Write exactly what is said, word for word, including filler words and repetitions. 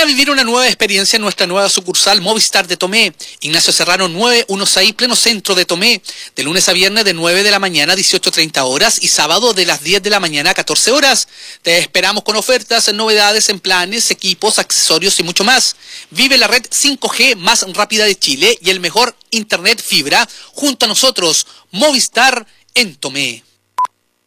Ven a vivir una nueva experiencia en nuestra nueva sucursal Movistar de Tomé. Ignacio Serrano nueve dieciséis, pleno centro de Tomé. De lunes a viernes de nueve de la mañana a dieciocho treinta horas y sábado de las diez de la mañana a catorce horas. Te esperamos con ofertas, novedades en planes, equipos, accesorios y mucho más. Vive la red cinco G más rápida de Chile y el mejor internet fibra junto a nosotros. Movistar en Tomé.